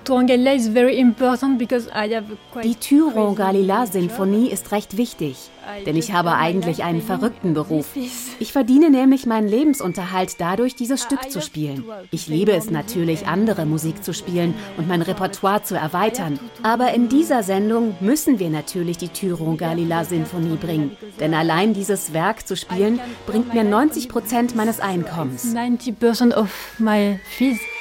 Die Thyron-Galila-Sinfonie ist recht wichtig, denn ich habe eigentlich einen verrückten Beruf. Ich verdiene nämlich meinen Lebensunterhalt dadurch, dieses Stück zu spielen. Ich liebe es natürlich, andere Musik zu spielen und mein Repertoire zu erweitern. Aber in dieser Sendung müssen wir natürlich die Thyron-Galila-Sinfonie bringen. Denn allein dieses Werk zu spielen, bringt mir 90% meines Einkommens. 90% of my fees.